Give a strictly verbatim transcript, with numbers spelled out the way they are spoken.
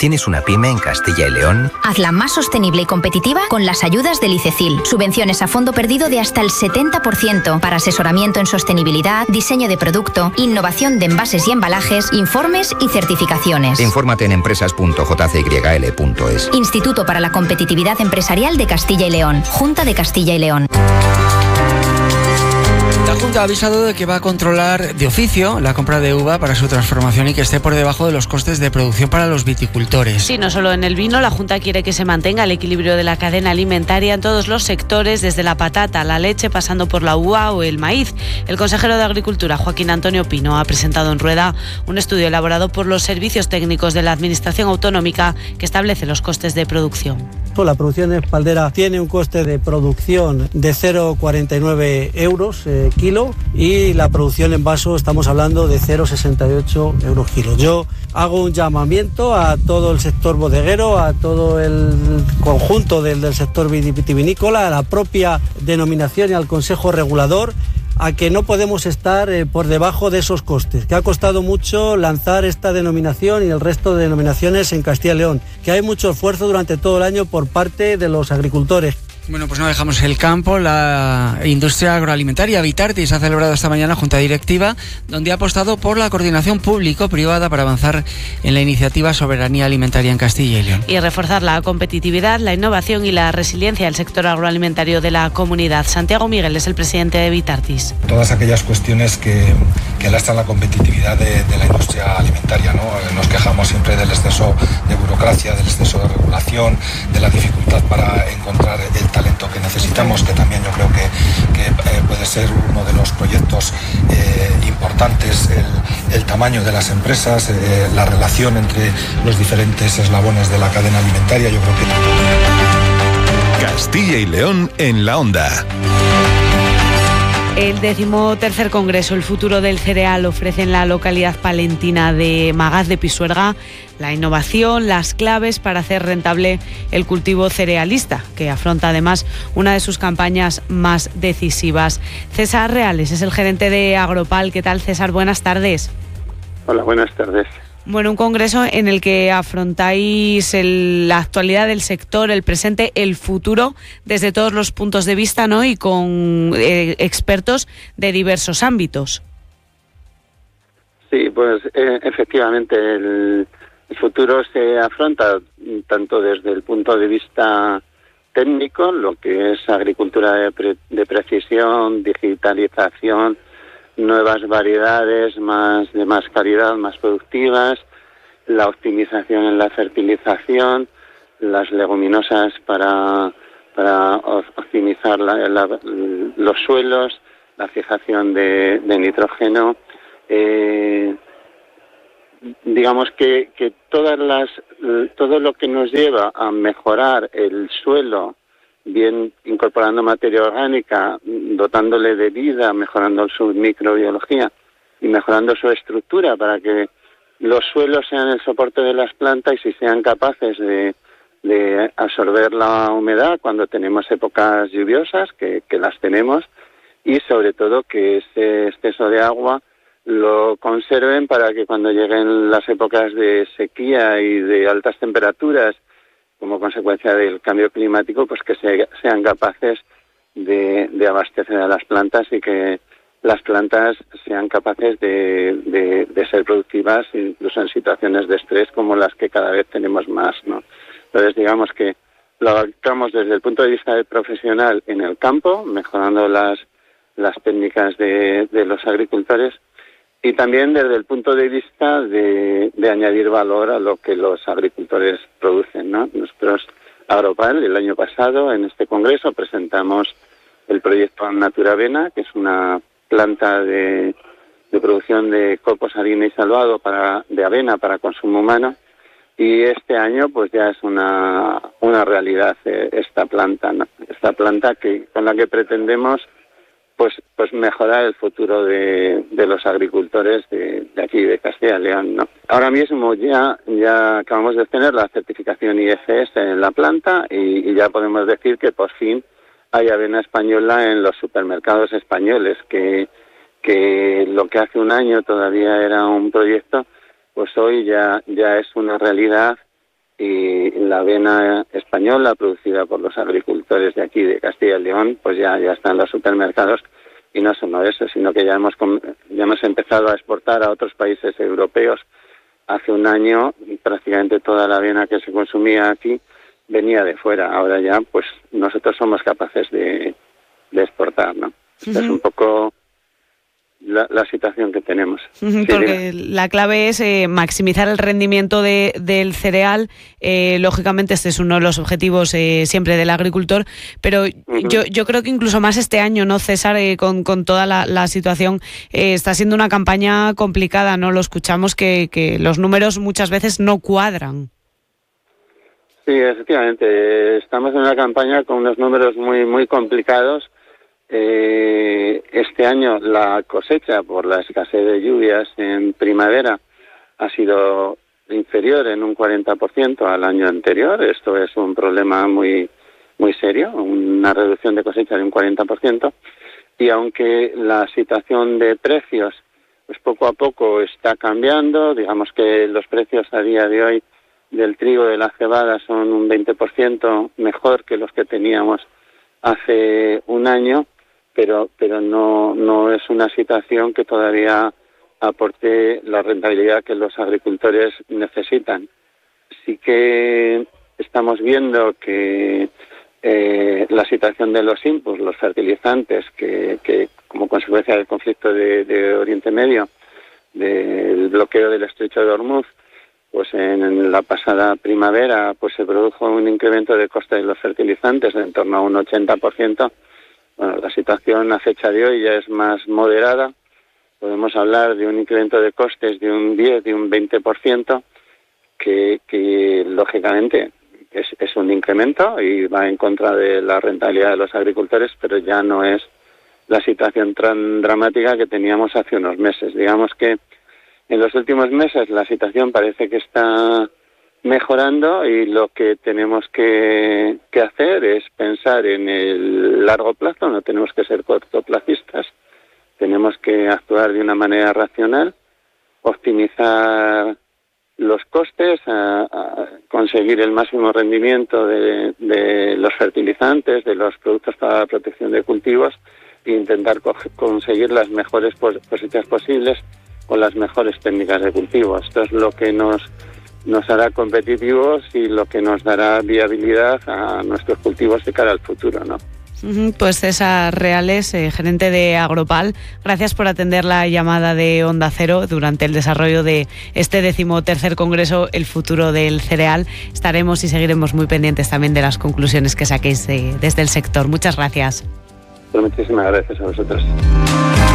¿Tienes una pyme en Castilla y León? Hazla más sostenible y competitiva con las ayudas del ICECIL. Subvenciones a fondo perdido de hasta el setenta por ciento para asesoramiento en sostenibilidad, diseño de producto, innovación de envases y embalajes, informes y certificaciones. Infórmate en empresas punto j c y l punto es. Instituto para la Competitividad Empresarial de Castilla y León. Junta de Castilla y León. La Junta ha avisado de que va a controlar de oficio la compra de uva para su transformación y que esté por debajo de los costes de producción para los viticultores. Sí, no solo en el vino, la Junta quiere que se mantenga el equilibrio de la cadena alimentaria en todos los sectores, desde la patata, la leche, pasando por la uva o el maíz. El consejero de Agricultura, Joaquín Antonio Pino, ha presentado en Rueda un estudio elaborado por los servicios técnicos de la Administración Autonómica que establece los costes de producción. La producción espaldera tiene un coste de producción de cero coma cuarenta y nueve euros eh, kilo y la producción en vaso estamos hablando de cero coma sesenta y ocho euros kilo. Yo hago un llamamiento a todo el sector bodeguero, a todo el conjunto del, del sector vitivinícola, a la propia denominación y al Consejo Regulador, a que no podemos estar eh, por debajo de esos costes, que ha costado mucho lanzar esta denominación y el resto de denominaciones en Castilla y León, que hay mucho esfuerzo durante todo el año por parte de los agricultores. Bueno, pues no dejamos el campo. La industria agroalimentaria Vitartis ha celebrado esta mañana junta directiva donde ha apostado por la coordinación público-privada para avanzar en la iniciativa Soberanía Alimentaria en Castilla y León. Y reforzar la competitividad, la innovación y la resiliencia del sector agroalimentario de la comunidad. Santiago Miguel es el presidente de Vitartis. Todas aquellas cuestiones que, que lastran la competitividad de, de la industria alimentaria, ¿no? Nos quejamos siempre del exceso de burocracia, del exceso de regulación, de la dificultad para encontrar el talento que necesitamos, que también yo creo que, que eh, puede ser uno de los proyectos eh, importantes, el, el tamaño de las empresas, eh, la relación entre los diferentes eslabones de la cadena alimentaria. Yo creo que... Castilla y León en la onda. El decimotercer Congreso El Futuro del Cereal ofrece en la localidad palentina de Magaz de Pisuerga la innovación, las claves para hacer rentable el cultivo cerealista, que afronta además una de sus campañas más decisivas. César Reales es el gerente de Agropal. ¿Qué tal, César? Buenas tardes. Hola, buenas tardes. Bueno, un congreso en el que afrontáis el, la actualidad del sector, el presente, el futuro, desde todos los puntos de vista, ¿no? Y con eh, expertos de diversos ámbitos. Sí, pues eh, efectivamente el, el futuro se afronta tanto desde el punto de vista técnico, lo que es agricultura de, pre, de precisión, digitalización, nuevas variedades más de más calidad, más productivas, la optimización en la fertilización, las leguminosas para para optimizar la, la, los suelos, la fijación de, de nitrógeno, eh, digamos que, que todas las todo lo que nos lleva a mejorar el suelo, bien incorporando materia orgánica, dotándole de vida, mejorando su microbiología y mejorando su estructura para que los suelos sean el soporte de las plantas y si sean capaces de, de absorber la humedad cuando tenemos épocas lluviosas, que, que las tenemos, y sobre todo que ese exceso de agua lo conserven para que cuando lleguen las épocas de sequía y de altas temperaturas como consecuencia del cambio climático, pues que se, sean capaces de, de abastecer a las plantas y que las plantas sean capaces de, de, de ser productivas incluso en situaciones de estrés como las que cada vez tenemos más, ¿no? Entonces, digamos que lo abarcamos desde el punto de vista del profesional en el campo, mejorando las, las técnicas de, de los agricultores, y también desde el punto de vista de, de añadir valor a lo que los agricultores producen, ¿no? Nosotros, Agropal, el año pasado en este congreso presentamos el proyecto Naturavena, que es una planta de, de producción de copos, harina y salvado para, de avena para consumo humano, y este año pues ya es una, una realidad eh, esta planta, ¿no? Esta planta que con la que pretendemos pues pues mejorar el futuro de, de los agricultores de, de aquí, de Castilla y León, ¿no? Ahora mismo ya ya acabamos de tener la certificación I F S en la planta y, y ya podemos decir que por fin hay avena española en los supermercados españoles, que, que lo que hace un año todavía era un proyecto, pues hoy ya, ya es una realidad y la avena española producida por los agricultores de aquí, de Castilla y León, pues ya, ya está en los supermercados. Y no solo eso, sino que ya hemos, ya hemos empezado a exportar a otros países europeos. Hace un año prácticamente toda la avena que se consumía aquí venía de fuera. Ahora ya pues nosotros somos capaces de, de exportar, ¿no? Esta uh-huh. es un poco la, la situación que tenemos. Uh-huh, sí, porque dime. La clave es eh, maximizar el rendimiento de, del cereal. Eh, lógicamente este es uno de los objetivos eh, siempre del agricultor, pero uh-huh. yo, yo creo que incluso más este año, ¿no, César? Eh, con, con toda la, la situación eh, está siendo una campaña complicada, ¿no? Lo escuchamos que, que los números muchas veces no cuadran. Sí, efectivamente. Estamos en una campaña con unos números muy, muy complicados. Eh, este año la cosecha, por la escasez de lluvias en primavera, ha sido inferior en un cuarenta por ciento al año anterior. Esto es un problema muy muy serio, una reducción de cosecha de un cuarenta por ciento. Y aunque la situación de precios pues poco a poco está cambiando, digamos que los precios a día de hoy del trigo y de la cebada son un veinte por ciento mejor que los que teníamos hace un año, pero pero no no es una situación que todavía aporte la rentabilidad que los agricultores necesitan. Sí que estamos viendo que eh, la situación de los inputs, los fertilizantes, que, que como consecuencia del conflicto de, de Oriente Medio, del bloqueo del estrecho de Hormuz, pues en la pasada primavera pues se produjo un incremento de coste de los fertilizantes de en torno a un ochenta por ciento. Bueno, la situación a fecha de hoy ya es más moderada. Podemos hablar de un incremento de costes de un diez, de un veinte por ciento, que, que lógicamente es, es un incremento y va en contra de la rentabilidad de los agricultores, pero ya no es la situación tan dramática que teníamos hace unos meses. Digamos que en los últimos meses la situación parece que está mejorando y lo que tenemos que, que hacer es pensar en el largo plazo, no tenemos que ser cortoplacistas, tenemos que actuar de una manera racional, optimizar los costes, a, a conseguir el máximo rendimiento de, de los fertilizantes, de los productos para la protección de cultivos e intentar co- conseguir las mejores cosechas posibles con las mejores técnicas de cultivo. Esto es lo que nos nos hará competitivos y lo que nos dará viabilidad a nuestros cultivos de cara al futuro, ¿no? Pues César Reales, eh, gerente de Agropal, gracias por atender la llamada de Onda Cero durante el desarrollo de este decimotercer congreso El futuro del cereal. Estaremos y seguiremos muy pendientes también de las conclusiones que saquéis de, desde el sector. Muchas gracias. Muchísimas gracias a vosotros.